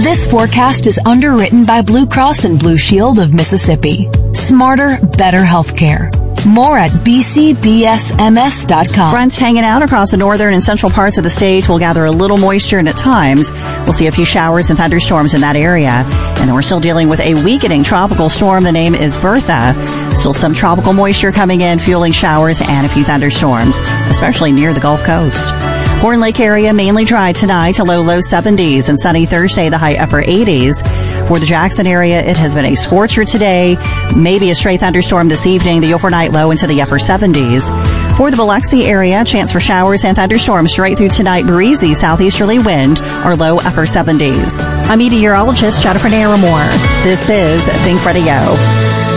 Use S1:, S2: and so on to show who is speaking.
S1: This forecast is underwritten by Blue Cross and Blue Shield of Mississippi. Smarter, better healthcare. More at bcbsms.com.
S2: Fronts hanging out across the northern and central parts of the state will gather a little moisture, and at times we'll see a few showers and thunderstorms in that area. And we're still dealing with a weakening tropical storm. The name is Bertha. Still some tropical moisture coming in, fueling showers and a few thunderstorms, especially near the Gulf Coast. Horn Lake area mainly dry tonight, a low 70s, and sunny Thursday, the high upper 80s. For the Jackson area, it has been a scorcher today, maybe a stray thunderstorm this evening, the overnight low into the upper 70s. For the Biloxi area, chance for showers and thunderstorms straight through tonight, breezy southeasterly wind, or low upper 70s. I'm meteorologist Jennifer Naramore. This is Think Radio.